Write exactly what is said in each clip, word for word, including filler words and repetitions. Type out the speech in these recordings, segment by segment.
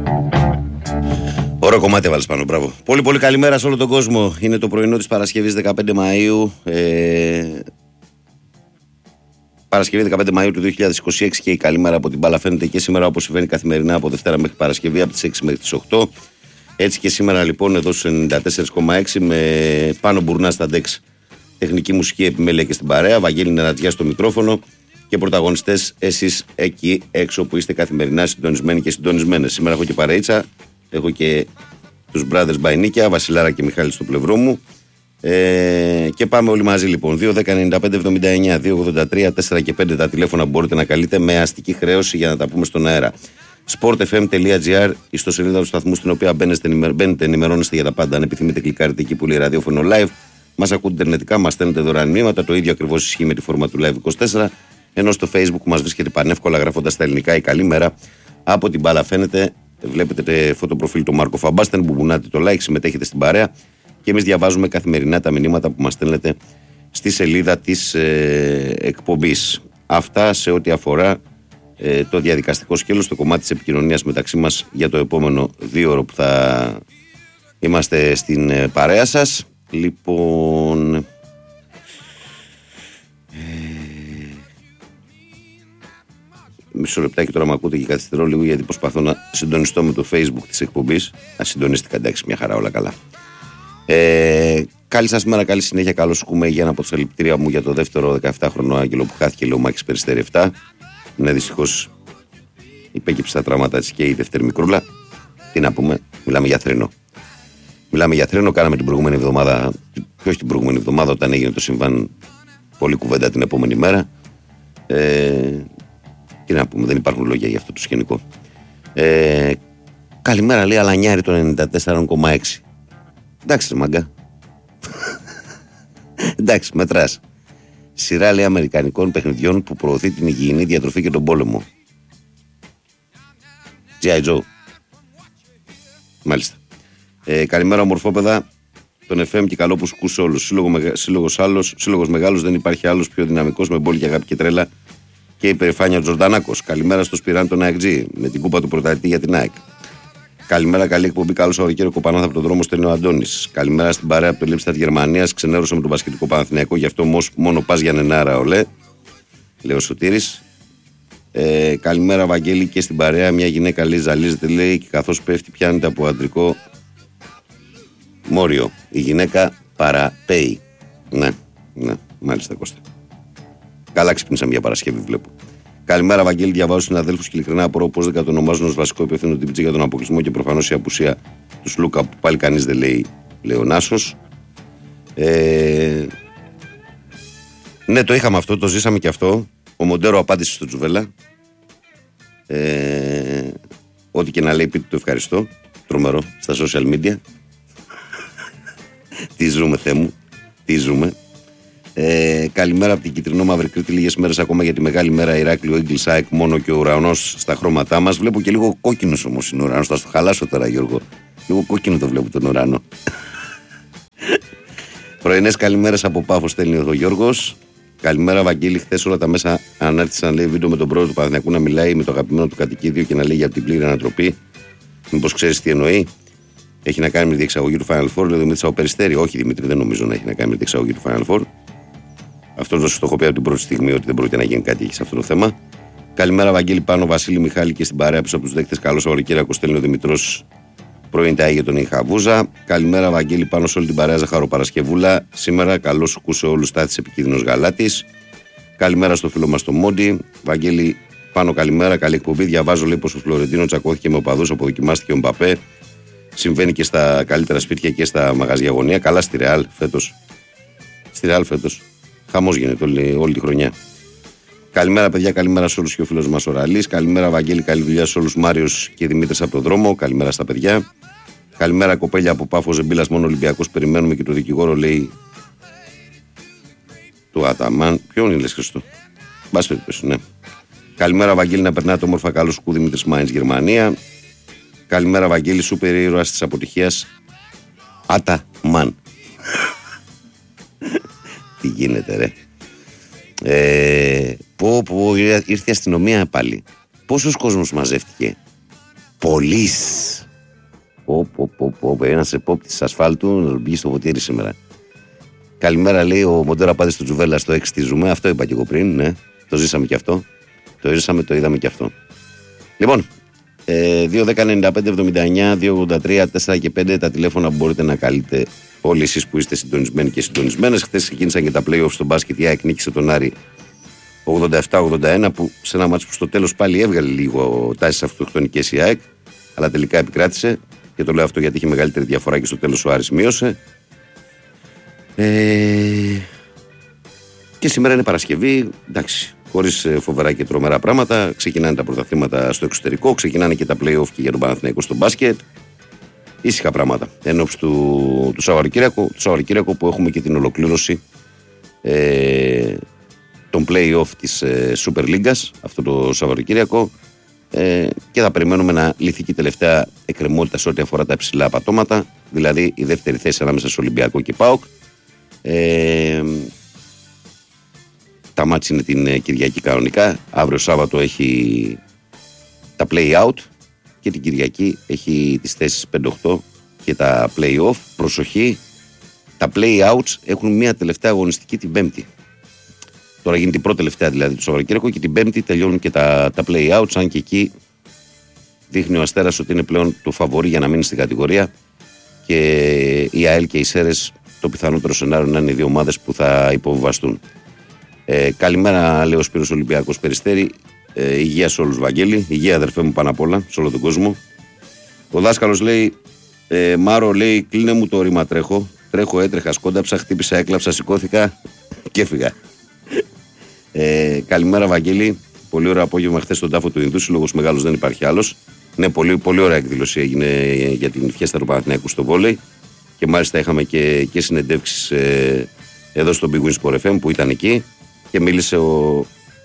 Ωραίο κομμάτι έβαλες πάνω, μπράβο. Πολύ πολύ καλημέρα σε όλο τον κόσμο. Είναι το πρωινό της Παρασκευής δεκαπέντε Μαΐου. Ε... Παρασκευή δεκαπέντε Μαΐου του δύο χιλιάδες είκοσι έξι και η καλημέρα από την μπάλα φαίνεται και σήμερα όπως συμβαίνει καθημερινά από Δευτέρα μέχρι Παρασκευή από τις έξι μέχρι τις οκτώ. Έτσι και σήμερα λοιπόν εδώ στους ενενήντα τέσσερα κόμμα έξι με πάνω μπουρνά στα ντεξ. Τεχνική μουσική επιμέλεια και στην παρέα. Βαγγέλη Νερατζιά στο μικρόφωνο και πρωταγωνιστές εσείς εκεί έξω που είστε καθημερινά συντονισμένοι και συντονισμένες. Σήμερα έχω και παρεΐτσα. Έχω και τους brothers Μπαϊνίκια, Βασιλάρα και Μιχάλη στο πλευρό μου. Ε, και πάμε όλοι μαζί λοιπόν. δύο δέκα ενενήντα πέντε εβδομήντα εννιά δύο ογδόντα τρία τέσσερα και πέντε τα τηλέφωνα που μπορείτε να καλείτε με αστική χρέωση για να τα πούμε στον αέρα. sportfm.gr, η ιστοσελίδα του σταθμού στην οποία μπαίνετε, μπαίνετε, ενημερώνεστε για τα πάντα. Αν επιθυμείτε, κλικάρετε εκεί που λέει ραδιόφωνο live. Μας ακούτε ιντερνετικά, μας στέλνετε δωρεάν μηνύματα. Το ίδιο ακριβώς ισχύει με τη φόρμα του Live είκοσι τέσσερα. Ενώ στο Facebook μας βρίσκεται πανεύκολα γράφοντας τα ελληνικά η καλή μέρα. Από την μπάλα φαίνεται. Βλέπετε φωτοπροφίλ του Μάρκο Φαμπάστεν που μπουνάτε το like, συμμετέχετε στην παρέα και εμείς διαβάζουμε καθημερινά τα μηνύματα που μας στέλνετε στη σελίδα της ε, εκπομπής. Αυτά σε ό,τι αφορά ε, το διαδικαστικό σκέλος, το κομμάτι της επικοινωνίας μεταξύ μας για το επόμενο δύο ώρο που θα είμαστε στην ε, παρέα σας. Λοιπόν... Ε, Μισό λεπτάκι τώρα με ακούτε και καθυστερώ λίγο γιατί προσπαθώ να συντονιστώ με το Facebook της εκπομπής. Να συντονίστηκα, εντάξει, μια χαρά, όλα καλά. Ε, καλή σας μέρα, καλή συνέχεια, καλώς σκούμε για ένα από τα συλληπιτήρια μου για το δεύτερο δεκαεφτάχρονο άγγελο που χάθηκε, λέει ο Μάκης Περιστέρη επτά. Ναι, δυστυχώς υπέκυψε τα τραύματα της και η δεύτερη μικρούλα. Τι να πούμε, μιλάμε για θρήνο. Μιλάμε για θρήνο, κάναμε την προηγούμενη εβδομάδα, και όχι την προηγούμενη εβδομάδα, όταν έγινε το συμβάν, πολλή κουβέντα την επόμενη μέρα. Ε, Τι να πούμε, δεν υπάρχουν λόγια για αυτό το σκηνικό. Ε, καλημέρα, λέει Αλανιάρη το ενενήντα τέσσερα κόμμα έξι. Εντάξει, ρε μάγκα. Εντάξει, μετράς. Σειρά, λέει, αμερικανικών παιχνιδιών που προωθεί την υγιεινή διατροφή και τον πόλεμο. τζι άι Joe. Μάλιστα. Ε, καλημέρα, ομορφόπεδα. Τον εφ εμ και καλό που σκούσε όλους. Σύλλογος, άλλος, σύλλογος μεγάλος, δεν υπάρχει άλλος πιο δυναμικός με μπόλικη αγάπη και τρέλα. Και η περηφάνεια Τζορντανάκος. Καλημέρα στο Σπυράν τον ΑΕΚ τζι με την κούπα του πρωταθλητή για την ΑΕΚ. Καλημέρα, καλή εκπομπή. Καλό Σαββατοκύριακο Πανάθα από τον δρόμο, στέλνει ο Αντώνης. Καλημέρα στην παρέα από το Λίψτα Γερμανίας. Ξενέρωσα με τον Πασχετικό Παναθηναϊκό, γι' αυτό μόνο πας για νενάρα, ολέ. Λέει ο Σωτήρης. Ε, καλημέρα, Βαγγέλη, και στην παρέα. Μια γυναίκα λέει ζαλίζεται, λέει, και καθώς πέφτει πιάνεται από αντρικό μόριο. Η γυναίκα παραπέει. Ναι, ναι, μάλιστα, Κώστα. Καλά ξυπνήσαμε για Παρασκευή, βλέπω. Καλημέρα, Βαγγέλη. Διαβάζω συναδέλφους και ειλικρινά απορώ πώς δεν κατονομάζουν ως βασικό υπεύθυνο την Πιτζή για τον αποκλεισμό και προφανώς η απουσία του Σλούκα που πάλι κανείς δεν λέει, λέει ο Νάσος. Ε... Ναι, το είχαμε αυτό, το ζήσαμε και αυτό. Ο Μοντέρο απάντησε στο Τζουβέλα. Ε... Ό,τι και να λέει, πείτε το ευχαριστώ. Τρομερό στα social media. Τι ζούμε, Θεέ μου, τι ζούμε. Ε, καλημέρα από την Κιτρινό Μαύρη Κρήτη. Λίγες μέρες ακόμα για τη μεγάλη μέρα Ηράκλειο, Ίγκλης, ΑΕΚ μόνο και ο ουρανός στα χρώματά μας. Βλέπω και λίγο κόκκινος όμως είναι ο ουρανός. Θα στο χαλάσω τώρα, Γιώργο. Λίγο κόκκινο το βλέπω τον ουρανό. Πρωινές καλημέρες από Πάφο, στέλνει ο Γιώργος. Καλημέρα, Βαγγέλη. Χθες όλα τα μέσα ανάρτησαν, λέει, βίντεο με τον πρόεδρο του Παναθηναϊκού να μιλάει με το αγαπημένο του κατοικίδιο και να λέει για την πλήρη ανατροπή. Μήπως ξέρεις τι εννοεί? Έχει να κάνει με τη διεξαγωγή του Final Four, λέει ο Δημήτρης από Περιστέρη. Όχι, Δημήτρη, δεν νομίζω να έχει να κάνει με τη διεξαγωγή του Final Four. Αυτό το έχω πει από την πρώτη στιγμή ότι δεν πρόκειται να γίνει κάτι σε αυτό το θέμα. Καλημέρα, Βαγγέλη, πάνω Βασίλη, Μιχάλη και στην παρέα πίσω από τους δέκτες. Καλώς Σαββατοκύριακο, στέλνει ο Δημητρός, πρώην τάι για τον Ιχαβούζα. Καλημέρα, Βαγγέλη, πάνω σε όλη την παρέα Ζαχαροπαρασκευούλα. Σήμερα καλώς σου κούσε όλους στάθης επικίνδυνος γαλάτης. Καλημέρα στο φίλο μας τον Μόντι. Βαγγέλη, πάνω καλημέρα, καλή εκπομπή. Διαβάζω, λέει, πως ο Φλωρεντίνο τσακώθηκε με οπαδούς, αποδοκιμάστηκε ο Μπαπέ. Συμβαίνει και στα καλύτερα σπίτια και στα μαγαζιά γωνία. Καλά στη Ρεάλ φέτος. Στη Ρεάλ φέτος. Χαμός γίνεται όλη, όλη τη χρονιά. Καλημέρα, παιδιά, καλημέρα σε όλους και ο φίλος μας ο Ραλής. Καλημέρα, Βαγγέλη, καλή δουλειά σε όλους, Μάριος και Δημήτρης από τον δρόμο. Καλημέρα στα παιδιά. Καλημέρα, κοπέλια από Πάφο, Ζεμπίλας, μόνο Ολυμπιακός. Περιμένουμε και το δικηγόρο, λέει, του Αταμάν. Ποιον είναι, λες, Χριστό? Μπας περιπτώσει, ναι. Καλημέρα, Βαγγέλη, να περνάτε όμορφα. Καλώς σκου, Δημήτρης Μάινς, Γερμανία. Καλημέρα, Βαγγέλη, σούπερ ήρωας της αποτυχίας. Αταμάν. Τι γίνεται, ρε? Ε, πω, πω, ήρθε η αστυνομία πάλι. Πόσος κόσμος μαζεύτηκε? Πολύς. Ένας επόπτης ασφάλτου να μπει στο ποτήρι σήμερα. Καλημέρα, λέει ο Μοντέρα, πάτε στο Τζουβέλα στο έξι τη Ζουμέ. Αυτό είπα και εγώ πριν, ναι. Το ζήσαμε και αυτό. Το ζήσαμε, το είδαμε και αυτό. Λοιπόν, ε, δύο δέκα ενενήντα πέντε εβδομήντα εννιά δύο ογδόντα τρία τέσσερα και πέντε τα τηλέφωνα που μπορείτε να καλείτε όλοι εσείς που είστε συντονισμένοι και συντονισμένες. Χθες ξεκίνησαν και τα play-off στο μπάσκετ. Η ΑΕΚ νίκησε τον Άρη ογδόντα επτά ογδόντα ένα, που σε ένα μάτσο που στο τέλος πάλι έβγαλε λίγο τάσεις αυτοκτονικές η ΑΕΚ, αλλά τελικά επικράτησε. Και το λέω αυτό γιατί είχε μεγαλύτερη διαφορά και στο τέλος ο Άρης μείωσε. Ε... Και σήμερα είναι Παρασκευή, εντάξει, χωρίς φοβερά και τρομερά πράγματα. Ξεκινάνε τα πρωταθλήματα στο εξωτερικό, ξεκινάνε και τα play-off και για τον Παναθηναϊκό στο μπάσκετ. Ήσυχα πράγματα. Ενόψει του, του Σαββατοκύριακου, του Σαββατοκύριακου που έχουμε και την ολοκλήρωση ε, των play-off της ε, Super League αυτό το Σαββατοκύριακο. Ε, και θα περιμένουμε να λυθεί και η τελευταία εκκρεμότητα σε ό,τι αφορά τα υψηλά πατώματα, δηλαδή η δεύτερη θέση ανάμεσα σε Ολυμπιακό και ΠΑΟΚ. Ε, τα μάτς είναι την Κυριακή κανονικά. Αύριο Σάββατο έχει τα play-out και την Κυριακή έχει τις θέσεις πέντε οκτώ και τα play-off. Προσοχή, τα play-outs έχουν μια τελευταία αγωνιστική την Πέμπτη. Τώρα γίνεται η πρώτη τελευταία δηλαδή του Σαββατοκύριακου και την Πέμπτη τελειώνουν και τα, τα play-outs. Αν και εκεί δείχνει ο Αστέρας ότι είναι πλέον το φαβορί για να μείνει στην κατηγορία και η ΑΕΛ και οι Σέρες το πιθανότερο σενάριο να είναι οι δύο ομάδες που θα υποβιβαστούν. Ε, καλημέρα, λέει ο Σπύρος Ολυμπιακός Περιστέρη. Ε, υγεία σε όλους, Βαγγέλη. Υγεία, αδερφέ μου, πάνω απ' όλα, σε όλο τον κόσμο. Ο δάσκαλος λέει: ε, Μάρο, λέει, κλείνε μου το ρήμα, τρέχω. Τρέχω, έτρεχα, σκόνταψα, χτύπησα, έκλαψα, σηκώθηκα και έφυγα. Ε, καλημέρα, Βαγγέλη. Πολύ ωραίο απόγευμα χθες στον τάφο του Ινδού. Σύλλογος μεγάλος, δεν υπάρχει άλλος. Ναι, πολύ, πολύ ωραία εκδήλωση έγινε για την φιέστα του Παναθηναϊκού στο βόλεϊ. Και μάλιστα είχαμε και, και συνεντεύξεις ε, εδώ στο Big Win Sport εφ εμ που ήταν εκεί και μίλησε ο,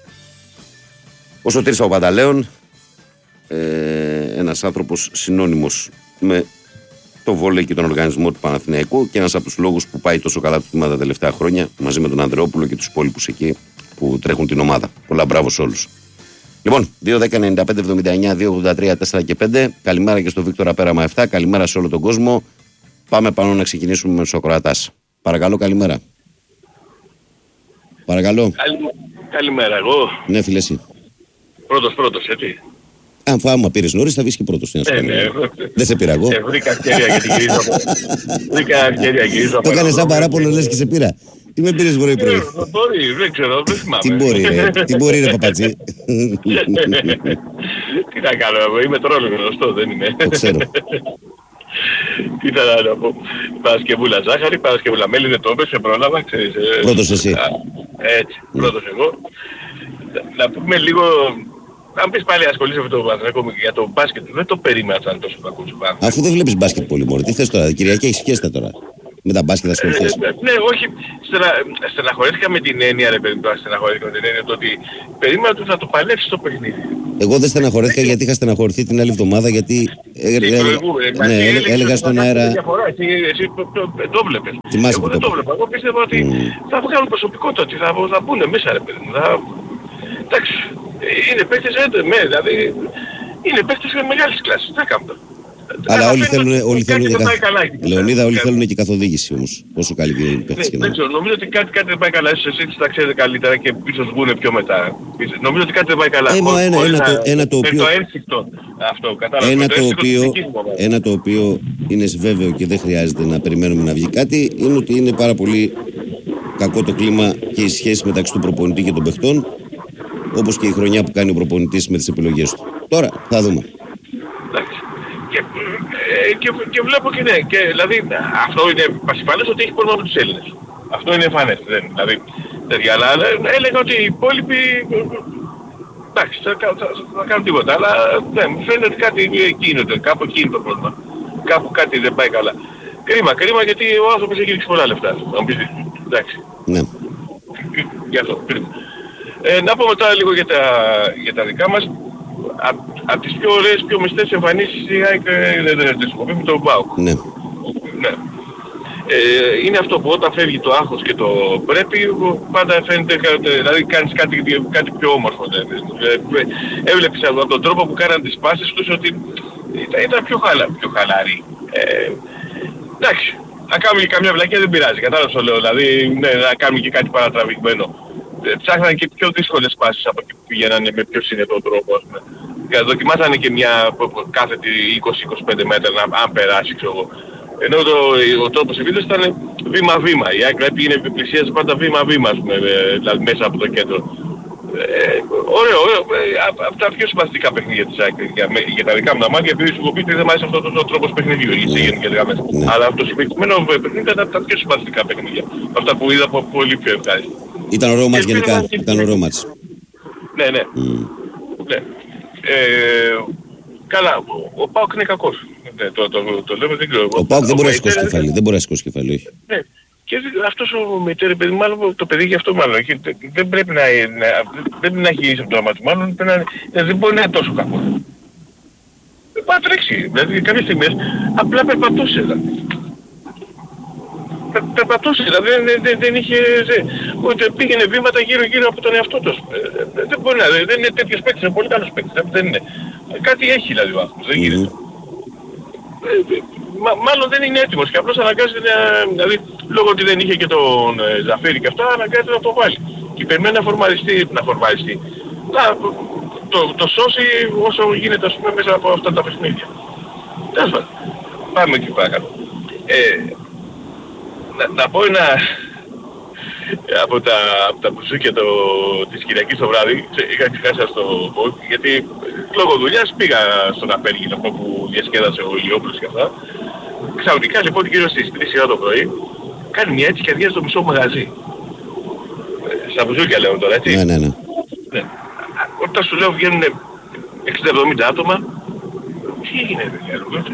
ο Σωτήρης Παπανταλέων, ε, ένας άνθρωπος συνώνυμος με το βόλεϊ και τον οργανισμό του Παναθηναϊκού και ένας από τους λόγους που πάει τόσο καλά το τμήμα τα τελευταία χρόνια μαζί με τον Ανδρεόπουλο και τους υπόλοιπους εκεί που τρέχουν την ομάδα. Πολλά μπράβο σε όλους. Λοιπόν, δύο δέκα ενενήντα πέντε εβδομήντα εννιά δύο ογδόντα τρία τέσσερα και πέντε. Καλημέρα και στο Βίκτορα Πέραμα επτά. Καλημέρα σε όλο τον κόσμο. Πάμε πάνω να ξεκινήσουμε με τους ακροατάς. Παρακαλώ, καλημέρα. Παρακαλώ. Καλη... Καλημέρα, εγώ. Ναι, φίλε, εσύ. Πρώτος, πρώτος, έτσι. Αν άμα πήρες νωρίς θα βγεις και πρώτος. Ναι, ναι. Δεν σε πήρα εγώ. Ε, βρήκα ευκαιρία για την κυρία. Βρήκα ευκαιρία κυρία. Το έκανες σαν παράπονο, λες και σε πήρα. Τι με πήρες πρωί πρωί. Μπορεί, δεν ξέρω, δεν θυμάμαι. Τι μπορεί ρε, τι μπορεί ρε παπατζή. Τι να κάνω, είμαι τρόλο γνωστό, δεν είμαι. Το ξέρω. Τι θα να πω. Παρασκευούλα ζάχαρη, Παρασκευούλα μέλι, δεν το έπαιξε, σε πρόλαβα, ξέρεις. Πρώτος εσύ. Έτσι, πρώτος εγώ. Να πούμε λίγο... Αν πεις πάλι ασχολείσαι με το Παναθηναϊκό για το μπάσκετ, δεν το περίμενα σαν τόσο κακό σου πάνω. Αφού δεν βλέπεις μπάσκετ πολύ μόνο, τι θες τώρα, Κυριακή έχεις σχέστα τώρα. Με τα μπάσκετ ασχοληθείς. Ε, ναι, όχι. Στενα, στεναχωρήθηκα με την έννοια, ρε παιδί, στεναχωρήθηκα με την έννοια το ότι περίμενα ότι θα το παλέψει το παιχνίδι. Εγώ δεν στεναχωρήθηκα γιατί είχα στεναχωρηθεί την άλλη εβδομάδα γιατί ναι, έλεγα στον αέρα... Εσύ, εσύ το, το, το βλέπεις. Θυμάσαι Εγώ δεν το βλέπα. Εγώ πίστευα ότι mm. θα βγάλουν προσωπικότητα, ότι θα, θα μπουν μέσα, ρε παιδί μου. Θα... Εντάξει, είναι παίκτες έντονοι, ναι, δηλαδή είναι παίκτες μεγάλης κλάσης. Τι θα κάνουμε. Αλλά όλοι θέλουν, όλοι θέλουν και καθ... Λεωνίδα, όλοι θέλουν και καθοδήγηση όμως. Όσο καλή και είναι παίκτης και να. Δεν ξέρω, νομίζω ότι κάτι, κάτι δεν πάει καλά. Εσείς τα ξέρετε καλύτερα και ίσως βγουν πιο μετά. Νομίζω ότι κάτι δεν πάει καλά. Ε, μα ένα, ένα, το, ένα το οποίο... Με το ένστικτο αυτό, κατάλαβα. Ένα, το οποίο, ένα το οποίο είναι βέβαιο και δεν χρειάζεται να περιμένουμε να βγει κάτι είναι ότι είναι πάρα πολύ κακό το κλίμα και η σχέση μεταξύ του προπονητή και των παιχτών, όπως και η χρονιά που κάνει ο προπονητής με τις επιλογές του. Τώρα θα δούμε. Και, ε, και, και βλέπω και ναι, και, δηλαδή αυτό είναι πασιφανές ότι έχει πρόβλημα με τους Έλληνες. Αυτό είναι εμφανές, δεν, δηλαδή, τέτοια, αλλά έλεγα ότι οι υπόλοιποι, εντάξει, θα, θα, θα, θα κάνουν τίποτα, αλλά ναι, μου φαίνεται ότι κάτι γίνεται, κάπου εκεί είναι το πρόβλημα. Κάπου κάτι δεν πάει καλά. Κρίμα, κρίμα γιατί ο άνθρωπος έχει ρίξει πολλά λεφτά, να μου πεις, εντάξει. Ναι. Γι' αυτό, κρίμα. Ε, να πούμε τώρα λίγο για τα, για τα δικά μας. Από απ τις πιο ωραίες, πιο μυστές εμφανίσεις η ΑΕΚ δεν είναι χρησιμοποιεί με τον ΠΑΟΚ. Ναι. Ναι. Ε, είναι αυτό που όταν φεύγει το άγχος και το πρέπει, πάντα φαίνεται, δηλαδή κάνεις κάτι, κάτι πιο όμορφο. Ε, έβλεπες από τον τρόπο που κάναν τις πάσες τους ότι ήταν, ήταν πιο, χαλα, πιο χαλαρή. Ε, εντάξει, να κάνουμε και καμιά βλακία δεν πειράζει, κατάλαβα το λέω, δηλαδή ναι, να κάνουμε και κάτι παρατραβηγμένο. Ε, ψάχνανε και πιο δύσκολες πάσεις από εκεί που πηγαίνανε με πιο συνετό τρόπο, ας πούμε. Δοκιμάσανε και μια κάθετη είκοσι με είκοσι πέντε μέτρα να, αν περάσει, ξέρω εγώ. Ενώ το, ο τρόπος επίθεσης ήταν βήμα-βήμα. Η ΑΕΚ πήγαινε πλησίαζε πάντα βήμα-βήμα, ας πούμε, δηλαδή μέσα από το κέντρο. Ε, ωραίο, ωραίο. Από τα πιο σημαντικά παιχνίδια της ΑΕΚ για, για τα δικά μου τα μάτια, επειδή σου έχω πει ότι δεν μ' άρεσε αυτός ο τρόπος παιχνιδιού, σε γενικές γραμμές. Αλλά το συγκεκριμένο παιχνίδι ήταν από τα πιο σημαντικά παιχνίδια. Αυτά που είδα από πολύ πιο ευχάριστα. Ήταν ωραίο μάτς γενικά. Ήταν ωραίο μάτς. Ναι, ναι. Mm. ναι. Ε, καλά, ο ΠΑΟΚ είναι κακός. Ναι, το, το, το, το λέμε, δεν ξέρω. Ο ΠΑΟΚ δεν μπορεί να σηκώσει κεφάλι. Δεν μπορεί να σηκώσει κεφάλι, όχι. Ναι. Και αυτός ο Μητέρη, παιδί, μάλλον το παιδί γι' αυτό μάλλον. Δεν πρέπει να, να, δεν να έχει ίση από το άμα του, μάλλον να, δεν μπορεί να είναι τόσο κακό. Δεν πάει να τρέξει. Δηλαδή κάποιες στιγμές απλά περπατούσε. Δηλαδή. Περπατούσε, δηλαδή δεν, δεν, δεν είχε... Ούτε πήγαινε βήματα γύρω γύρω από τον εαυτό του. Ε, δεν μπορεί να... Δεν είναι τέτοιος παίκτης, είναι πολύ καλός παίκτης. Δεν είναι. Κάτι έχει δηλαδή ο άνθρωπος, δεν γίνεται. Ε, μα, μάλλον δεν είναι έτοιμος και απλώς αναγκάζεται να... Δηλαδή, λόγω ότι δεν είχε και τον ε, Ζαφίρι και αυτά, αναγκάζεται να το βάλει. Και περιμένει να φορμαριστεί, να φορμαριστεί. Να το, το σώσει όσο γίνεται, ας πούμε, μέσα από αυτά τα παιχνίδια. Τέλος πάντων. Πάμε εκεί παρακάτω. Ε, Να, να πω ένα από τα, από τα μπουζούκια το, της Κυριακής το βράδυ, είχα ξεχάσει να στο πω, γιατί λόγω δουλειάς πήγα στον Απέργη, αυτό που διασκέδασε ο Ηλιόπουλος και αυτά. Ξαφνικά λοιπόν γύρω στις τρεις η ώρα το πρωί κάνει μια έτσι και αδειάζει το μισό μαγαζί. Στα μπουζούκια λέω τώρα, έτσι. Ναι, ναι, ναι. ναι. Όταν σου λέω βγαίνουν εξήντα εβδομήντα άτομα, τι έγινε δηλαδή.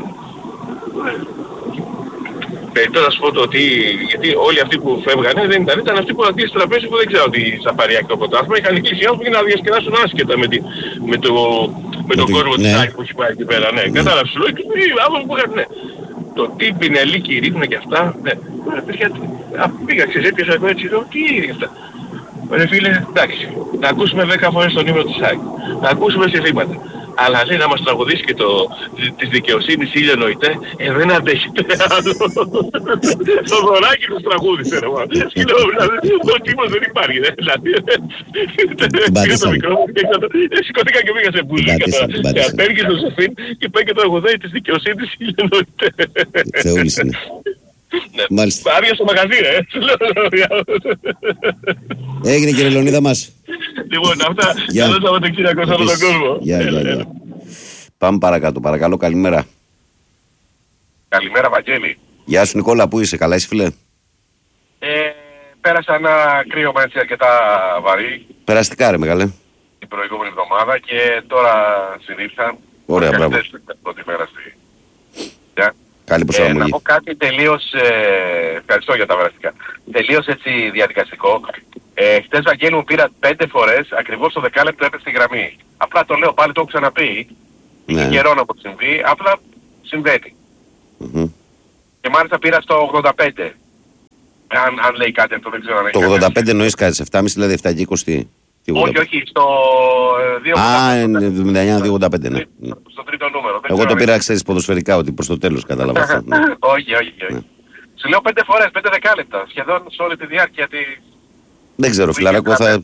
Τώρα να σου πω το ότι, γιατί όλοι αυτοί που φεύγανε δεν ήταν, ήταν αυτοί που αντίστοιχα στο τραπέζι που δεν ξέρω ότι θα πάρει το πρωτάθλημα, είχαν κλείσει οι άνθρωποι για να διασκεδάσουν άσχετα με, τη, με, το, με τον κόσμο της ΑΕΚ που έχει πάει εκεί πέρα, ναι. Κατάλαβες, σου λέω, και οι άνθρωποι που είχαν, ναι. Το τι πινελίκι ρίχνουν και αυτά, ναι. Πήγα, ξέρεις, έπιασα εγώ έτσι, λέω, τι είναι αυτά. Ρε φίλε, εντάξει, να ακούσουμε δέκα φορές τον ύμνο της ΑΕΚ, να ακούσουμε συνθήματα. Αλλά λέει να μας τραγουδήσει και το της δικαιοσύνης ήλιο νοητέ, ε, δεν αντέχετε άλλο. Το δωράκι τους τραγούδισε, ρε μα. Ο τύπος δεν υπάρχει, ρε. Πήγα το μικρό, σηκωθήκα και πήγα σε μπουζούκα τώρα. Και απέργει στο Σεφίν και πάει και τραγουδάει της δικαιοσύνης ήλιο νοητέ. Θεούλης είναι. Μάλιστα. Άδεια στο μαγαζί, ρε. Έγινε, κύριε Λεωνίδα μας. Λοιπόν, αυτά. Καλό Σαββατοκύριακο σε όλο τον κόσμο. Γεια, γεια, γεια. Πάμε παρακάτω, παρακαλώ, καλημέρα. Καλημέρα, Βαγγέλη. Γεια σου, Νικόλα, πού είσαι, καλά είσαι, φίλε? Ε, πέρασα ένα κρύωμα έτσι αρκετά βαρύ. Περαστικά, ρε, μεγάλε. Την προηγούμενη εβδομάδα και τώρα συνήθα. Ωραία, μπράβο. Πρώτη μέρα στη... Καλή προσαρμογή. Ε, να πω κάτι τελείως, ε, ευχαριστώ για τα βραστικά, τελείως έτσι διαδικαστικό. Ε, χτες, Βαγγέλη, μου πήρα πέντε φορές, ακριβώς το δεκάλεπτο έπεσε στη γραμμή. Απλά το λέω πάλι, το έχω ξαναπεί. Ναι. Είναι καιρό να το συμβεί, απλά συμβαίνει. Mm-hmm. Και μάλιστα πήρα στο ογδόντα πέντε. Αν, αν λέει κάτι αυτό, δεν ξέρω αν έχει. Το ογδόντα πέντε εννοείς κάτι, σε επτά κόμμα πέντε δηλαδή επτά και είκοσι. Όχι, όχι, στο δύο εβδομήντα εννιά. Α, εβδομήντα εννιά δύο ογδόντα πέντε, ναι. Στο τρίτο νούμερο. Εγώ το πήρα, ξέρεις, ποδοσφαιρικά, ότι προς το τέλος κατάλαβα αυτό. Ναι. όχι, όχι, όχι. Ναι. Σου λέω πέντε φορές, πέντε δεκάλεπτα, σχεδόν σε όλη τη διάρκεια της... Δεν ξέρω, φιλαράκο, θα...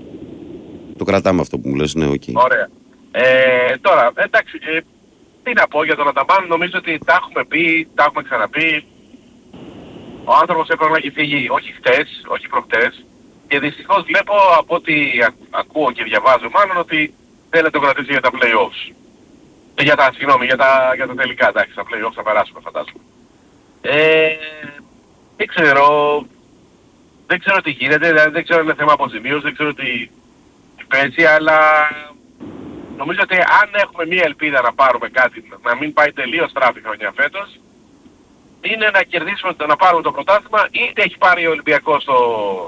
το κρατάμε αυτό που μου λες, ναι, οκ. Okay. Ωραία. Ε, τώρα, εντάξει, ε, τι να πω για τον Αταμάν, νομίζω ότι τα έχουμε πει, τα έχουμε ξαναπεί. Ο άνθρωπος έπρεπε να έχει φύγει, όχι χτες, όχι προχτές. Και δυστυχώς βλέπω από ό,τι ακούω και διαβάζω μάλλον ότι θέλει να το κρατήσει για τα play-offs. Ε, για τα, συγγνώμη, για τα, για τα τελικά, εντάξει, τα play-offs θα περάσουμε φαντάζομαι. Ε, δεν ξέρω, δεν ξέρω τι γίνεται, δηλαδή δεν ξέρω αν είναι θέμα αποζημίωσης, δεν ξέρω τι, τι παίζει, αλλά νομίζω ότι αν έχουμε μία ελπίδα να πάρουμε κάτι, να μην πάει τελείως στράφη χρονιά φέτος, είναι να κερδίσουμε, να πάρουμε το πρωτάθλημα, είτε έχει πάρει ο Ολυμπιακός το...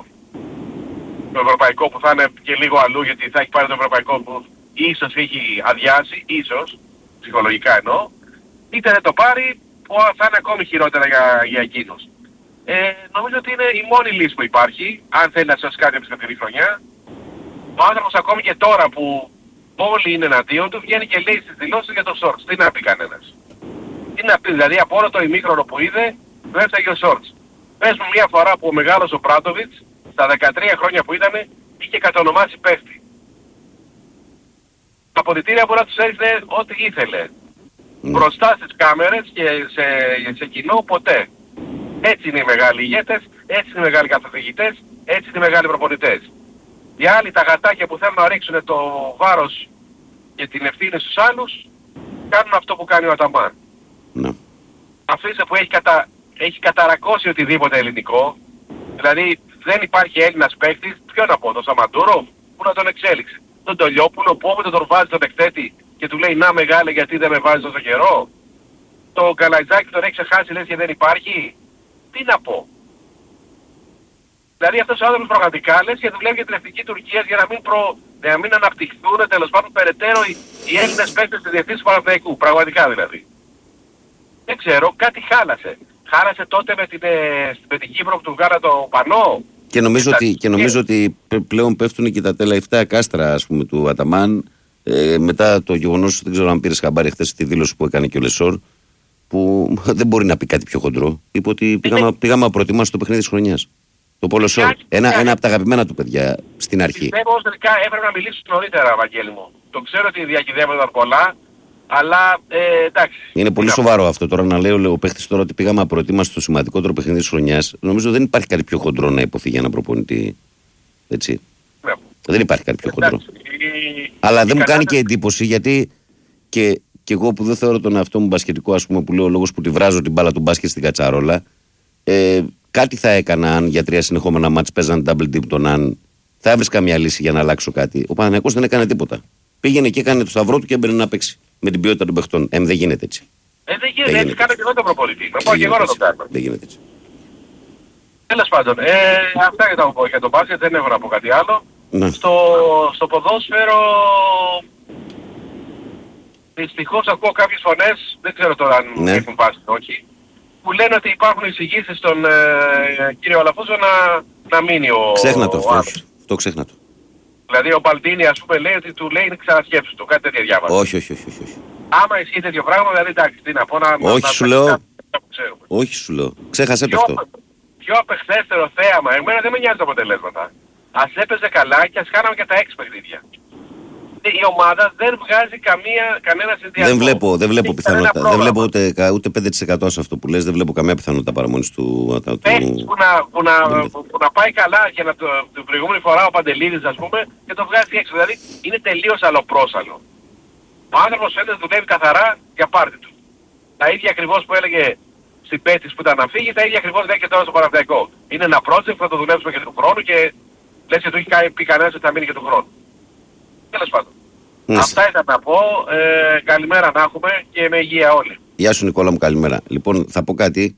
το ευρωπαϊκό που θα είναι και λίγο αλλού, γιατί θα έχει πάρει το ευρωπαϊκό που ίσως έχει αδειάσει, ίσως, ψυχολογικά εννοώ, είτε δεν το πάρει που θα είναι ακόμη χειρότερα για, για εκείνους. Ε, νομίζω ότι είναι η μόνη λύση που υπάρχει, αν θέλει να σώσει κάτι από τη φετινή χρονιά. Ο άνθρωπος ακόμη και τώρα που όλοι είναι εναντίον του, βγαίνει και λέει στις δηλώσεις για το shorts. Τι να πει κανένας. Τι να πει, δηλαδή από όλο το ημίχρονο που είδε, του έφταγε ο shorts. Πες μου μια φορά που ο μεγάλος ο Πράντοβιτς, στα δεκατρία χρόνια που ήταν, είχε κατονομάσει παίχτη. Τα αποδυτήρια μπορεί να τους έριχνε ό,τι ήθελε. Mm. Μπροστά στις κάμερες και σε, σε κοινό ποτέ. Έτσι είναι οι μεγάλοι ηγέτες, έτσι είναι οι μεγάλοι καθοδηγητές, έτσι είναι οι μεγάλοι προπονητές. Οι άλλοι τα γατάκια που θέλουν να ρίξουν το βάρος και την ευθύνη στους άλλους, κάνουν αυτό που κάνει ο Αταμάν. Ναι. Αφήστε που έχει, κατα... έχει καταρακώσει οτιδήποτε ελληνικό, δηλαδή δεν υπάρχει Έλληνας παίκτης, ποιο να πω, τον Σαμαντούρο, που να τον εξέλιξε. Τον Τολιόπουλο που όποτε τον βάζει τον εκθέτη και του λέει να μεγάλε γιατί δεν με βάζεις τόσο καιρό. Το Καλαϊτζάκι τον έχει ξεχάσει λες και δεν υπάρχει. Τι να πω. Δηλαδή αυτός ο άνθρωπος πραγματικά λες και δουλεύει για την εθνική Τουρκίας για να μην, προ... να μην αναπτυχθούν τέλος πάντων περαιτέρω οι, οι Έλληνες παίκτες της διεθνής του Παναθηναϊκού. Πραγματικά δηλαδή. Δεν ξέρω, κάτι χάλασε. Χάλασε τότε με την, με την Κύπρο που του βγάλα το πανό. Και νομίζω, ότι, και νομίζω ότι πλέον πέφτουν και τα τελευταία κάστρα ας πούμε, του Αταμάν ε, μετά το γεγονός, δεν ξέρω αν πήρες χαμπάρι χθες τη δήλωση που έκανε και ο Λεσόρ, που δεν μπορεί να πει κάτι πιο χοντρό. Είπε ότι πήγαμε, πήγαμε απροετοιμάσει το παιχνίδι της χρονιάς. Το Πόλο Σόρ. Ένα, ένα από τα αγαπημένα του παιδιά στην αρχή. Πιστεύω όμως τελικά έπρεπε να μιλήσω νωρίτερα, Βαγγέλη μου. Το ξέρω ότι διακυδεύονταν πολλά, αλλά ε, εντάξει. Είναι πολύ σοβαρό αυτό τώρα να λέω ο παίχτης τώρα ότι πήγαμε απροετοιμάσει στο σημαντικότερο παιχνίδι της χρονιάς. Νομίζω δεν υπάρχει κάτι πιο χοντρό να υποθεί για ένα προπονητή. Έτσι. Ναι. Δεν υπάρχει κάτι πιο χοντρό. Η... Αλλά η δεν μου κάνει και εντύπωση γιατί και, και εγώ που δεν θεωρώ τον εαυτό μου μπασκετικό, ας πούμε, που λέω ο λόγος που τη βράζω την μπάλα του μπάσκετ στην κατσαρόλα. Ε, κάτι θα έκανα αν για τρία συνεχόμενα μάτς παίζαν double dip τον αν θα έβρισκα μια λύση για να αλλάξω κάτι. Ο Παναθηναϊκός δεν έκανε τίποτα. Πήγαινε και έκανε το σταυρό του και έμπαινε να παίξει με την ποιότητα των παιχτών. Ε, δεν γίνεται έτσι. Ε, δεν γίνεται, έτσι κάνω και εγώ τον προπονητή. Να πάω και εγώ να το κάνω. Δεν γίνεται έτσι. Τέλος πάντων, ε, αυτά για το, για το μπάσκετ, δεν έχω να πω κάτι άλλο. Ναι. Στο, στο ποδόσφαιρο δυστυχώς ακούω κάποιες φωνές, δεν ξέρω τώρα αν ναι. έχουν πάσει όχι, που λένε ότι υπάρχουν εισηγήσεις στον ε, κύριο Αλαφούζο να, να μείνει ο... Ξέχνα το αυτό, το ξέχνα το. Δηλαδή ο Μπαλτίνι ας πούμε λέει ότι του λέει να ξανασκέψου το, κάτι τέτοια διάβασα. Όχι, όχι, όχι, όχι. Άμα ισχύει τέτοιο πράγμα, δηλαδή εντάξει, τι να πω να... Όχι να, σου να, λέω, να, όχι σου λέω, ξέχασε το αυτό. Πιο απεχθέστερο θέαμα, εμένα δεν με νοιάζει τα αποτελέσματα. Ας έπαιζε καλά και ας κάναμε και τα έξι παιχνίδια. Η ομάδα δεν βγάζει καμία, κανένα συνδυασμό. Δεν βλέπω, δεν βλέπω πιθανότητα. Δεν βλέπω ούτε, ούτε πέντε τοις εκατό σε αυτό που λες. Δεν βλέπω καμία πιθανότητα παραμονής του. του... Παίχτης που, να, που, να, που, που να πάει καλά για να το, την προηγούμενη φορά ο Παντελίδης ας πούμε και το βγάζει έξω. Δηλαδή είναι τελείως αλλοπρόσαλλο. Ο άνθρωπος φαίνεται δουλεύει καθαρά για πάρτι του. Τα ίδια ακριβώς που έλεγε στην Πέτης που ήταν να φύγει, τα ίδια ακριβώς λέει και τώρα στο Παναθηναϊκό. Είναι ένα project που θα το δουλέψουμε και του χρόνου και λες και του έχει πει κανένας ότι θα μείνει και του χρόνου. Τέλος πάντων. Mm. Αυτά ήταν να πω. Ε, καλημέρα να έχουμε και με υγεία όλοι. Γεια σου Νικόλα μου, καλημέρα. Λοιπόν, θα πω κάτι.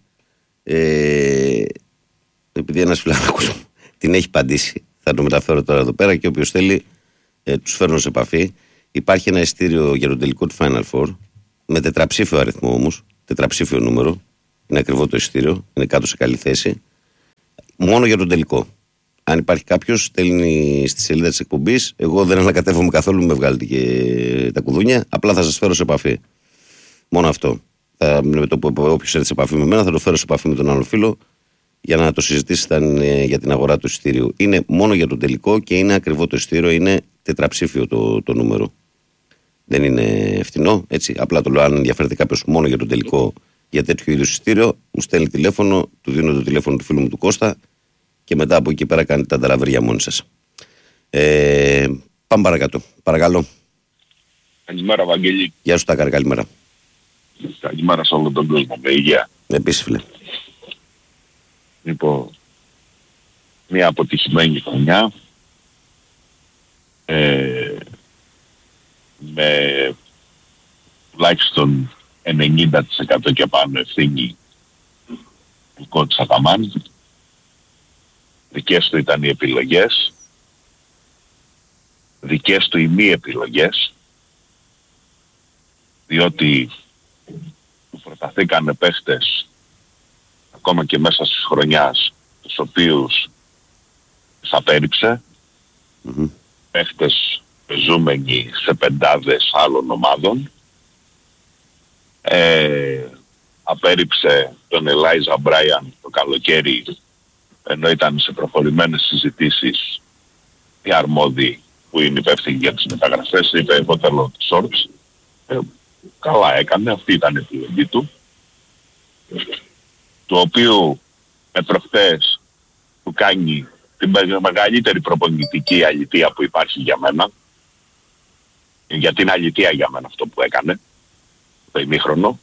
Ε, επειδή ένας φιλαράκος την έχει απαντήσει, θα το μεταφέρω τώρα εδώ πέρα και όποιος θέλει ε, τους φέρνω σε επαφή. Υπάρχει ένα ειστήριο για τον τελικό του Final Four με τετραψήφιο αριθμό όμως, τετραψήφιο νούμερο. Είναι ακριβό το ειστήριο, είναι κάτω σε καλή θέση. Μόνο για τον τελικό. Αν υπάρχει κάποιος, στέλνει στη σελίδα της εκπομπής. Εγώ δεν ανακατεύομαι καθόλου, με βγάλετε και τα κουδούνια. Απλά θα σας φέρω σε επαφή. Μόνο αυτό. Θα, με το που όποιος έρθει σε επαφή με μένα, θα το φέρω σε επαφή με τον άλλο φίλο για να το συζητήσετε για την αγορά του εισιτήριου. Είναι μόνο για τον τελικό και είναι ακριβό το εισιτήριο. Είναι τετραψήφιο το, το νούμερο. Δεν είναι φτηνό. Έτσι. Απλά το λέω. Αν ενδιαφέρεται κάποιος μόνο για τον τελικό για τέτοιο είδους εισιτήριο, μου στέλνει τηλέφωνο, του δίνω το τηλέφωνο του φίλου μου του Κώστα. Και μετά από εκεί πέρα κάνετε τα ταλαβέρια μόνοι σας. Ε, πάμε παρακάτω. Παρακαλώ. Καλημέρα Βαγγέλη. Γεια σου Τάκαρη, καλημέρα. Καλημέρα σε όλο τον κόσμο. Με υγεία. Επίσης φίλε. Λοιπόν, μια αποτυχημένη χρονιά. Ε, με τουλάχιστον ενενήντα τοις εκατό και πάνω ευθύνη του κότσου Αταμάν. Δικές του ήταν οι επιλογές, δικές του οι μη επιλογές, διότι του προταθήκανε παίχτες ακόμα και μέσα στις χρονιάς, τους οποίους θα πέριψε, mm-hmm. παίχτες ζούμενοι σε πεντάδες άλλων ομάδων. Ε, απέρριψε τον Ελάιζα Μπράιαν το καλοκαίρι, ενώ ήταν σε προχωρημένες συζητήσεις οι αρμόδιοι που είναι υπεύθυνοι για τις μεταγραφές. Είπε εγώ θέλω τους Όρτς. Ε, καλά έκανε, αυτή ήταν η επιλογή του, του οποίου με προχτές του κάνει την μεγαλύτερη προπονητική αλητεία που υπάρχει για μένα, γιατί είναι αλητεία για μένα αυτό που έκανε το ημίχρονο.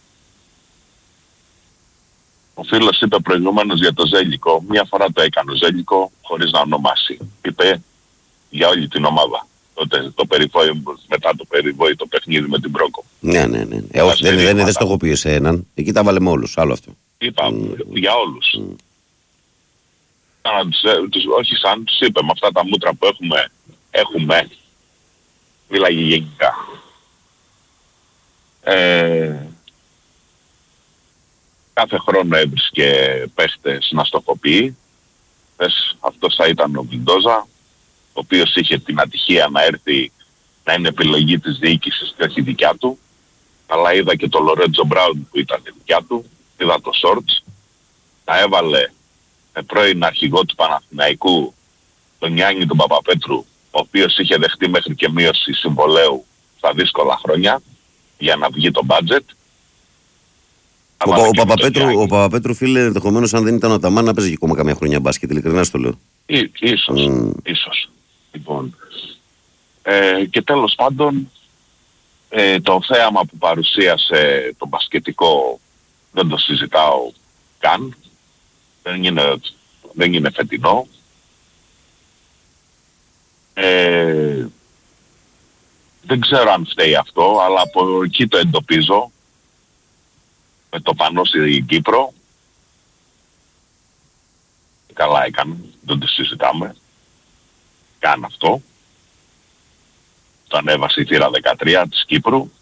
Ο φίλος είπε προηγούμενος για το Ζέλικο, μια φορά το έκανε ο Ζέλικο χωρίς να ονομάσει. Είπε για όλη την ομάδα. Τότε το περιβόη, μετά το περιβόη το παιχνίδι με την Μπρόκο. Ναι, ναι, ναι. Ε, όχι, δεν, δεν, δεν στο έχω πει σε έναν. Εκεί τα βάλε με όλους, άλλο αυτό. Είπα, mm. για όλους. Mm. Τους, τους, όχι σαν τους είπε, με αυτά τα μούτρα που έχουμε, έχουμε, μίλαγε γενικά. Ε, κάθε χρόνο έβρισκε παίχτες να στοχοποιεί. Πες, αυτός θα ήταν ο Βιντόζα, ο οποίος είχε την ατυχία να έρθει να είναι επιλογή της διοίκησης και όχι δικιά του. Αλλά είδα και το Λορέτζο Μπράουν που ήταν δικιά του, είδα το Σόρτς, τα έβαλε με πρώην αρχηγό του Παναθηναϊκού, τον Γιάννη τον Παπαπέτρου, ο οποίος είχε δεχτεί μέχρι και μείωση συμβολαίου στα δύσκολα χρόνια για να βγει το budget. Ο, ο, ο, Παπαπέτρου, ο Παπαπέτρου, φίλε, ενδεχομένως αν δεν ήταν ο Ταμάν να παίζει και ακόμα καμιά χρονιά μπάσκετ, ειλικρινά στο λέω. Ή, ίσως, mm. ίσως. Λοιπόν, ε, και τέλος πάντων, ε, το θέαμα που παρουσίασε το μπασκετικό δεν το συζητάω καν. Δεν είναι, δεν είναι φετινό. Ε, δεν ξέρω αν φταίει αυτό, αλλά από εκεί το εντοπίζω. Με το πανό στην Κύπρο. Καλά έκανε, δεν το συζητάμε. Καν αυτό. Το ανέβασε η θύρα δεκατρία της Κύπρου.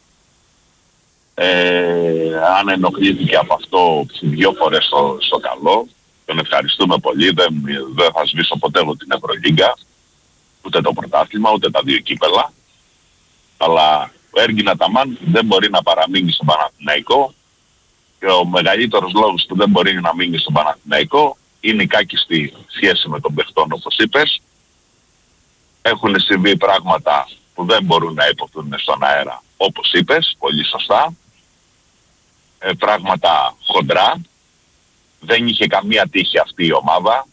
Ε, αν ενοχλήθηκε από αυτό δύο φορές στο, στο καλό, τον ευχαριστούμε πολύ. Δεν, δεν θα σβήσω ποτέ εγώ την Ευρωλίγκα, ούτε το πρωτάθλημα, ούτε τα δύο κύπελα. Αλλά ο Έργινα Ταμάν δεν μπορεί να παραμείνει στον Παναθηναϊκό. Και ο μεγαλύτερος λόγος που δεν μπορεί να μείνει στον Παναθηναϊκό είναι η κάκιστη σχέση με τον παιχτών, όπως είπες. Έχουν συμβεί πράγματα που δεν μπορούν να υποθούν στον αέρα, όπως είπες, πολύ σωστά. Ε, πράγματα χοντρά. Δεν είχε καμία τύχη αυτή η ομάδα.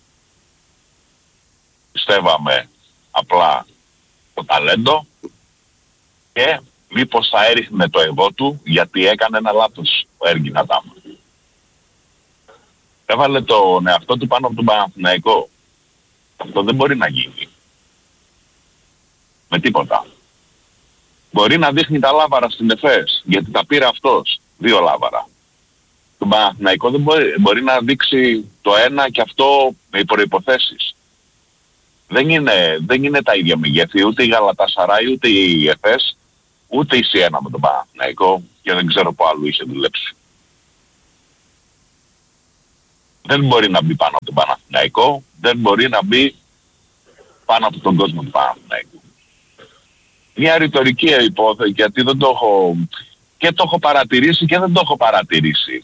Πιστεύαμε απλά το ταλέντο και μήπως θα έριχνε το εγώ του γιατί έκανε ένα λάθος ο Έργινα Τάμα. Έβαλε τον εαυτό του πάνω από τον Παναθηναϊκό. Αυτό δεν μπορεί να γίνει. Με τίποτα. Μπορεί να δείχνει τα λάβαρα στην ΕΦΕΣ, γιατί τα πήρε αυτός. Δύο λάβαρα. Τον Παναθηναϊκό δεν μπορεί, μπορεί να δείξει το ένα και αυτό με προϋποθέσεις. Δεν είναι, δεν είναι τα ίδια μεγέθη, ούτε η Γαλατασαράι, ούτε η ΕΦΕΣ, ούτε η Σιένα με τον Παναθηναϊκό και δεν ξέρω που άλλου είχε δουλέψει. Δεν μπορεί να μπει πάνω από τον Παναθηναϊκό, δεν μπορεί να μπει πάνω από τον κόσμο του Παναθηναϊκού. Μια ρητορική υπόθεση, γιατί δεν το έχω, και το έχω παρατηρήσει και δεν το έχω παρατηρήσει.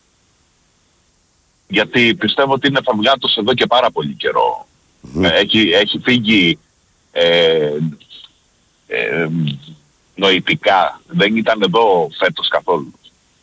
Γιατί πιστεύω ότι είναι φαυγάτος εδώ και πάρα πολύ καιρό. Mm. Έχει, έχει φύγει ε, ε, νοητικά, δεν ήταν εδώ φέτος καθόλου.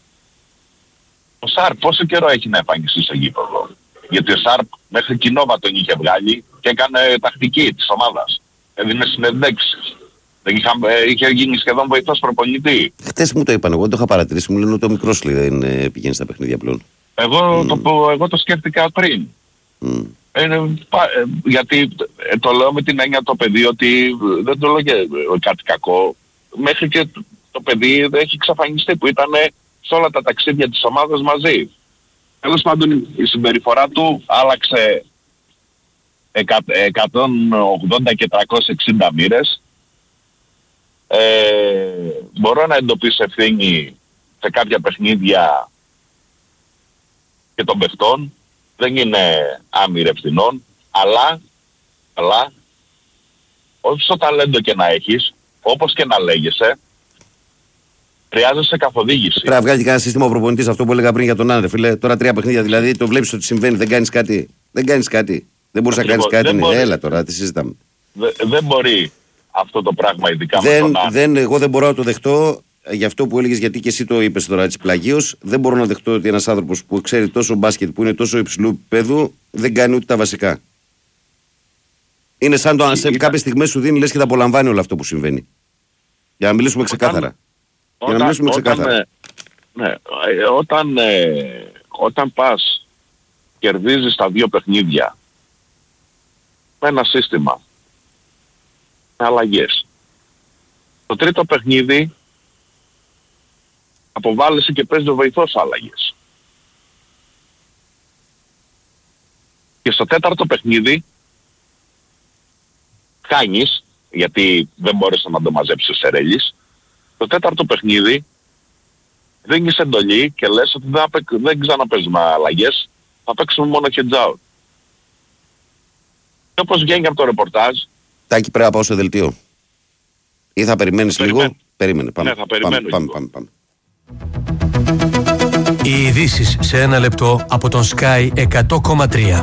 Ο Σάρπ πόσο καιρό έχει να εμφανιστεί στο γήπεδο? Γιατί ο Σάρπ μέχρι Κινόβα τον είχε βγάλει και έκανε τακτική της ομάδας. Έδινε συνεντέξεις. Δεν είχα, είχε γίνει σχεδόν βοηθός προπονητή. Χτες μου το είπαν, εγώ δεν το είχα παρατηρήσει, μου λένε ότι ο μικρός λέει, δεν πηγαίνει στα παιχνίδια πλέον. Εγώ, mm. το, εγώ το σκέφτηκα πριν. Mm. Ε, ε, γιατί ε, το λέω με την έννοια το παιδί ότι δεν το λέω για κάτι κακό. Μέχρι και το, το παιδί δεν έχει εξαφανιστεί που ήταν σε όλα τα ταξίδια της ομάδας μαζί. Τέλος πάντων η συμπεριφορά του άλλαξε εκατόν ογδόντα και τριακόσιες εξήντα μοίρες. Ε, μπορώ να εντοπίσω ευθύνη σε κάποια παιχνίδια και των παιχτών. Δεν είναι άμυρ ευθυνών, αλλά, αλλά όσο ταλέντο και να έχεις, όπως και να λέγεσαι, χρειάζεσαι καθοδήγηση. Πρέπει να βγάλει κανένα σύστημα ο προπονητής, αυτό που έλεγα πριν για τον Άντρε. Φίλε, τώρα τρία παιχνίδια δηλαδή, το βλέπεις ότι συμβαίνει, δεν κάνεις κάτι. Δεν κάνεις κάτι. Δεν μπορείς να κάνεις κάτι. Ναι, έλα τώρα, τι συζητάμε. Δε, δεν μπορεί αυτό το πράγμα, ειδικά δεν, με τον Άντρε. δεν, Εγώ δεν μπορώ να το δεχτώ. Γι' αυτό που έλεγες, γιατί και εσύ το είπες τώρα έτσι πλαγίως, δεν μπορώ να δεχτώ ότι ένας άνθρωπος που ξέρει τόσο μπάσκετ, που είναι τόσο υψηλού επίπεδου, δεν κάνει ούτε τα βασικά. Είναι σαν το αν σε κάποιες στιγμές σου δίνει, λες και τα απολαμβάνει όλο αυτό που συμβαίνει. Για να μιλήσουμε ξεκάθαρα. Όταν, Για να μιλήσουμε όταν, ξεκάθαρα. ε, ναι, ε, όταν, ε, όταν πας, κερδίζεις τα δύο παιχνίδια με ένα σύστημα, με αλλαγές. Το τρίτο παιχνίδι αποβάλλεσαι και παίζει ο βοηθός αλλαγές. Και στο τέταρτο παιχνίδι χάνεις, γιατί δεν μπόρεσε να το μαζέψει ο Σερέλης. Το τέταρτο παιχνίδι δίνεις εντολή και λες ότι δεν, απε... δεν ξαναπαίζουμε αλλαγές, θα παίξουμε μόνο heads out. Και όπως βγαίνει από το ρεπορτάζ... Τάκη, πρέπει να πάω στο δελτίο. Ή θα περιμένεις θα λίγο. περιμένω. Περίμενε, πάμε. Ναι, θα περιμένω πάμε, λίγο. πάμε, πάμε, πάμε. Οι ειδήσεις σε ένα λεπτό από τον Sky εκατό κόμμα τρία.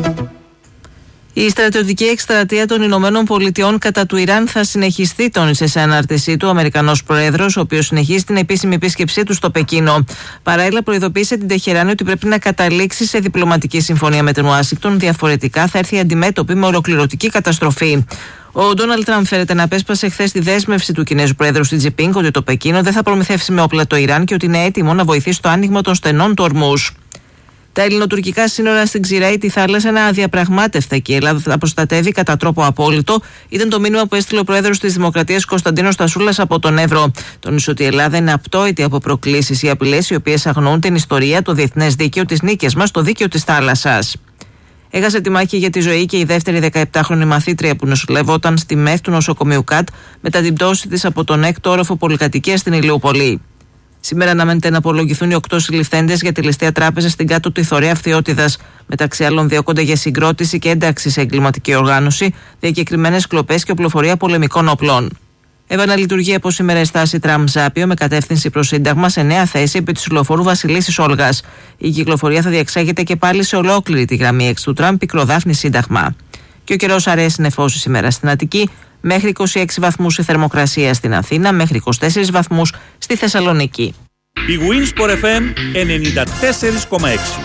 Η στρατιωτική εκστρατεία των Ηνωμένων Πολιτειών κατά του Ιράν θα συνεχιστεί, τόνισε σε ανάρτησή του ο Αμερικανός Πρόεδρος, ο οποίος συνεχίζει την επίσημη επίσκεψή του στο Πεκίνο. Παράλληλα, προειδοποίησε την Τεχεράνη ότι πρέπει να καταλήξει σε διπλωματική συμφωνία με την Ουάσιγκτον. Διαφορετικά, θα έρθει αντιμέτωπη με ολοκληρωτική καταστροφή. Ο Ντόναλντ Τραμπ φέρεται να απέσπασε χθες τη δέσμευση του Κινέζου Προέδρου Σι Τζινπίνγκ ότι το Πεκίνο δεν θα προμηθεύσει με όπλα το Ιράν και ότι είναι έτοιμο να βοηθήσει στο άνοιγμα των στενών του Ορμούζ. Τα ελληνοτουρκικά σύνορα στην Ξηρά, τη θάλασσα, είναι αδιαπραγμάτευτα και η Ελλάδα θα προστατεύει κατά τρόπο απόλυτο. Ήταν το μήνυμα που έστειλε ο Πρόεδρος της Δημοκρατίας Κωνσταντίνος Τασούλας από τον Εύρο. Τόνισε ότι η Ελλάδα είναι απτόητη από προκλήσεις ή απειλές οι οποίες αγνοούν την ιστορία, το διεθνές δίκαιο, τις νίκες μας, το δίκαιο της θάλασσας. Έχασε τη μάχη για τη ζωή και η δεύτερη δεκαεπτάχρονη μαθήτρια που νοσηλεύονταν στη ΜΕΘ του νοσοκομείου ΚΑΤ μετά την πτώση της από τον έκτο όροφο πολυκατοικίας στην Ηλιούπολη. Σήμερα αναμένεται να απολογηθούν οι οκτώ συλληφθέντες για τη ληστεία τράπεζα στην κάτω τη Θωρέα Φθιώτιδας. Μεταξύ άλλων, διώκονται για συγκρότηση και ένταξη σε εγκληματική οργάνωση, διακεκριμένες κλοπές και οπλοφορία πολεμικών όπλων. Επαναλειτουργεί από σήμερα η στάση Τραμ Ζάπιο με κατεύθυνση προς Σύνταγμα σε νέα θέση επί του συλλοφόρου Βασιλίσσης Όλγας. Η κυκλοφορία θα διεξάγεται και πάλι σε ολόκληρη τη γραμμή έξι του Τραμπ, Πικροδάφνη Σύνταγμα. Και ο καιρός αρέσει νεφώσει σήμερα στην Αττική. Μέχρι είκοσι έξι βαθμούς η θερμοκρασία στην Αθήνα, μέχρι είκοσι τέσσερις βαθμούς στη Θεσσαλονίκη. Big Win Sport εφ εμ ενενήντα τέσσερα κόμμα έξι.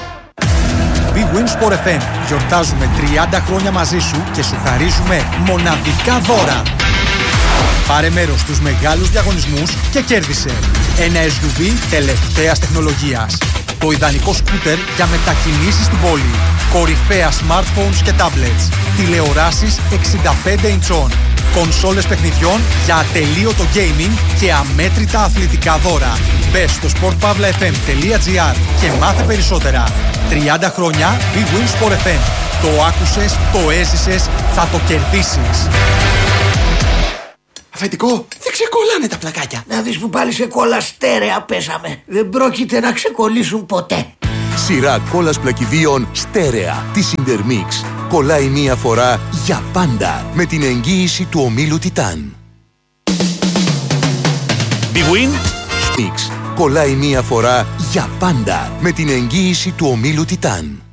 Big Win Sport εφ εμ. Γιορτάζουμε τριάντα χρόνια μαζί σου και σου χαρίζουμε μοναδικά δώρα. Πάρε μέρος στους μεγάλους διαγωνισμούς και κέρδισε ένα ες γιου βι τελευταίας τεχνολογίας. Το ιδανικό σκούτερ για μετακινήσεις στην πόλη. Κορυφαία smartphones και tablets. Τηλεοράσεις εξήντα πέντε ιντσών. Κονσόλες παιχνιδιών για ατελείωτο gaming και αμέτρητα αθλητικά δώρα. Μπες στο σπορτ παύλα εφ εμ τελεία τζι άρ και μάθε περισσότερα. τριάντα χρόνια Big Win Sport εφ εμ. Το άκουσες, το έζησες, θα το κερδίσεις. Αφεντικό, δεν ξεκολλάνε τα πλακάκια. Να δεις που πάλι σε κόλλα στέρεα πέσαμε. Δεν πρόκειται να ξεκολλήσουν ποτέ. Σειρά κόλλας πλακιδίων στέρεα της Intermix. Κολλάει μία φορά για πάντα με την εγγύηση του ομίλου Τιτάν. Big Win Mix. Κολλάει μία φορά για πάντα με την εγγύηση του ομίλου Τιτάν.